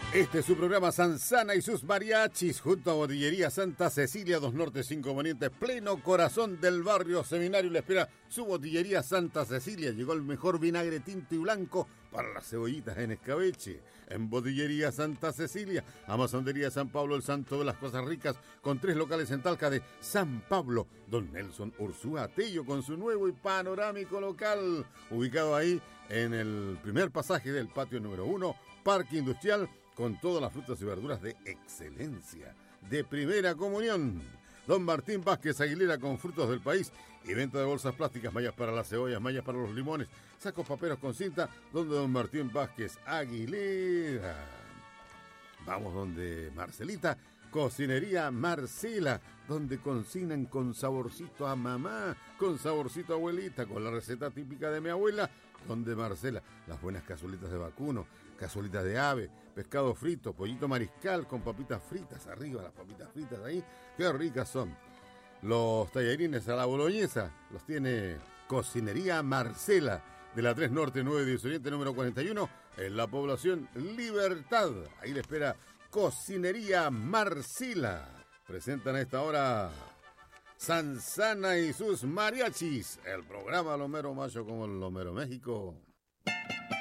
Este es su programa Sansana y sus mariachis, junto a Botillería Santa Cecilia, 2 Norte 5 Poniente, pleno corazón del barrio Seminario. Le espera su Botillería Santa Cecilia. Llegó el mejor vinagre tinto y blanco para las cebollitas en escabeche. En Botillería Santa Cecilia, Amazonería San Pablo, el santo de las cosas ricas, con 3 locales en Talca de San Pablo. Don Nelson Ursúa Tello con su nuevo y panorámico local, ubicado ahí en el primer pasaje del patio número 1, Parque Industrial, con todas las frutas y verduras de excelencia, de primera comunión. Don Martín Vázquez Aguilera con frutos del país y venta de bolsas plásticas, mallas para las cebollas, mallas para los limones, sacos paperos con cinta, donde don Martín Vázquez Aguilera. Vamos donde Marcelita, Cocinería Marcela, donde cocinan con saborcito a mamá, con saborcito a abuelita, con la receta típica de mi abuela, donde Marcela, las buenas cazuelitas de vacuno, cazuelitas de ave, pescado frito, pollito mariscal con papitas fritas arriba, las papitas fritas ahí, qué ricas son. Los tallarines a la boloñesa los tiene Cocinería Marcela, de la 3 Norte 9 de Oriente número 41, en la población Libertad. Ahí le espera Cocinería Marcela. Presentan a esta hora Sansana y sus mariachis, el programa Lomero Macho como el Lomero México.